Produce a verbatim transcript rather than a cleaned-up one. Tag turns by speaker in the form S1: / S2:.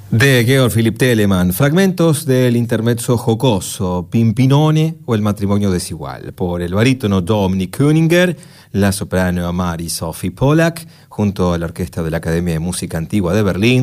S1: De Georg Philipp Telemann, fragmentos del intermezzo jocoso Pimpinone o El matrimonio desigual, por el barítono Dominik Köninger, la soprano Mary Sophie Pollack, junto a la Orquesta de la Academia de Música Antigua de Berlín,